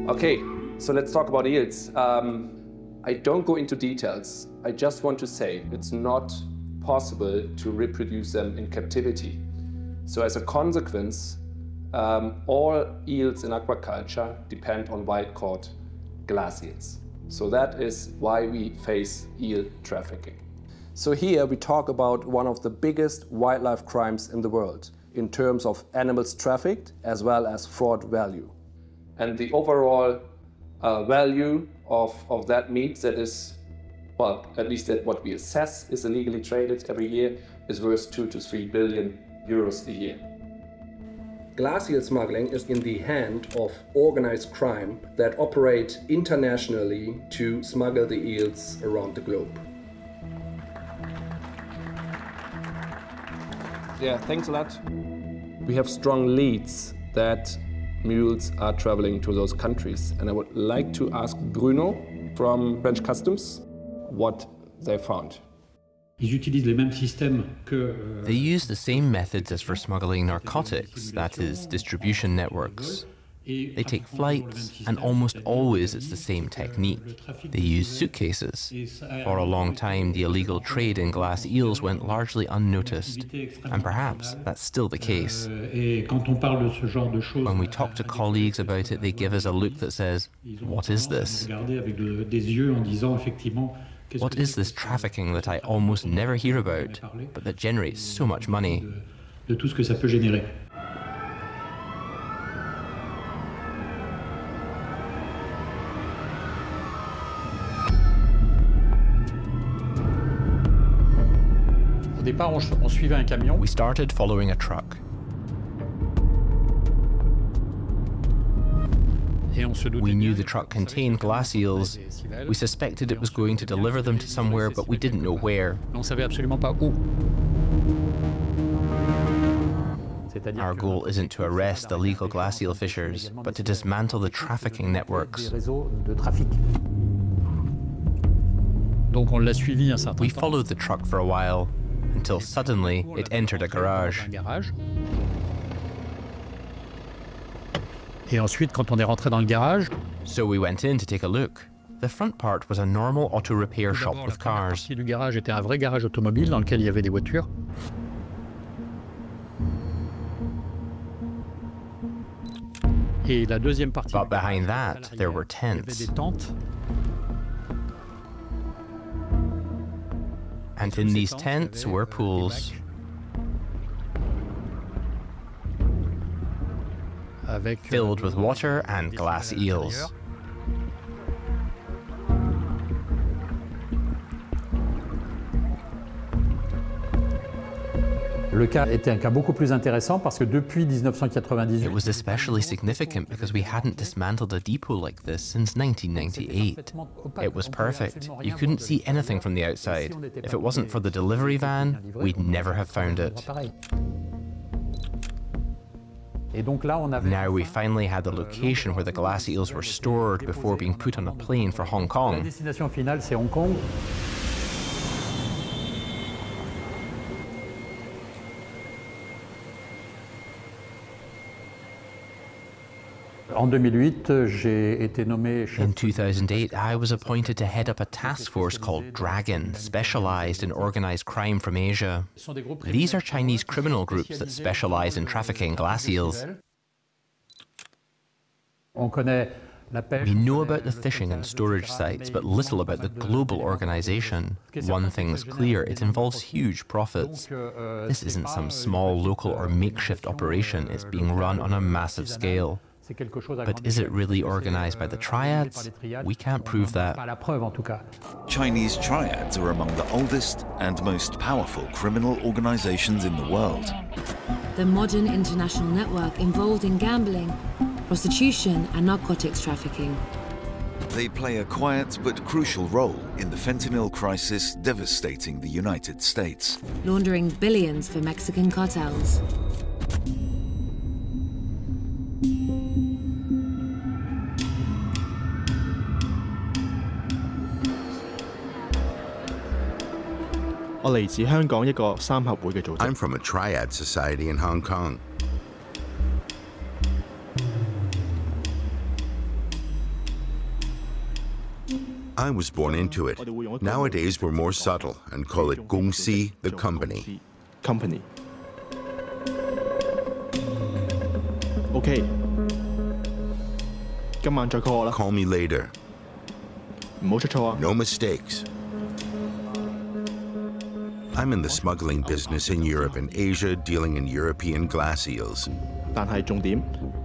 Okay, so let's talk about eels. I don't go into details. I just want to say it's not possible to reproduce them in captivity. So as a consequence, all eels in aquaculture depend on wild-caught glass eels. So that is why we face eel trafficking. So here we talk about one of the biggest wildlife crimes in the world in terms of animals trafficked as well as fraud value. And the overall value of that meat that is, well, at least that what we assess is illegally traded every year, is worth 2 to 3 billion euros a year. Glass eel smuggling is in the hand of organized crime that operate internationally to smuggle the eels around the globe. Yeah, thanks a lot. We have strong leads that mules are traveling to those countries. And I would like to ask Bruno from French Customs what they found. They use the same methods as for smuggling narcotics, that is, distribution networks. They take flights, and almost always it's the same technique. They use suitcases. For a long time, the illegal trade in glass eels went largely unnoticed, and perhaps that's still the case. When we talk to colleagues about it, they give us a look that says, "What is this? What is this trafficking that I almost never hear about, but that generates so much money?" We started following a truck. We knew the truck contained glass eels. We suspected it was going to deliver them to somewhere, but we didn't know where. Our goal isn't to arrest illegal glass eel fishers, but to dismantle the trafficking networks. We followed the truck for a while, until suddenly it entered a garage. So we went in to take a look. The front part was a normal auto repair shop with cars. But behind that, there were tents. And in these tents were pools. Filled with water and glass eels. Le cas était un cas beaucoup plus intéressant parce que depuis 1998, It was especially significant because we hadn't dismantled a depot like this since 1998. It was perfect. You couldn't see anything from the outside. If it wasn't for the delivery van, we'd never have found it. Now we finally had the location where the glass eels were stored before being put on a plane for Hong Kong. destination finale c'est Hong Kong. En 2008, j'ai été nommé chef. In 2008, I was appointed to head up a task force called Dragon, specialized in organized crime from Asia. These are Chinese criminal groups that specialize in trafficking glass eels. On connaît la pêche. We know about the fishing and storage sites, but little about the global organization. One thing's clear, it involves huge profits. This isn't some small local or makeshift operation, it's being run on a massive scale. But is it really organized by the triads? We can't prove that. Chinese triads are among the oldest and most powerful criminal organizations in the world. The modern international network involved in gambling, prostitution and narcotics trafficking. They play a quiet but crucial role in the fentanyl crisis devastating the United States. Laundering billions for Mexican cartels. I'm from a triad society in Hong Kong. I was born into it. Nowadays, we're more subtle and call it 公司, the company. OK， 今晚再 call 我啦。 Call me later. 唔好出錯啊！ No mistakes. I'm in the smuggling business in Europe and Asia, dealing in European glass eels. 但係重點